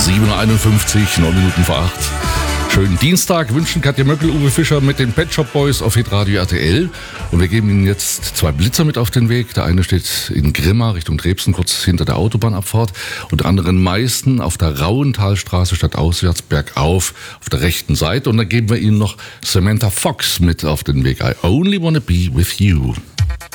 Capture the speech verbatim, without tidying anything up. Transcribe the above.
sieben Uhr einundfünfzig, neun Minuten vor acht. Schönen Dienstag wünschen Katja Möckel, Uwe Fischer mit den Pet Shop Boys auf Hitradio R T L. Und wir geben Ihnen jetzt zwei Blitzer mit auf den Weg. Der eine steht in Grimma Richtung Drebsen, kurz hinter der Autobahnabfahrt. Und der andere in Meißen auf der Rauenthalstraße stadtauswärts bergauf auf der rechten Seite. Und dann geben wir Ihnen noch Samantha Fox mit auf den Weg. I only wanna be with you.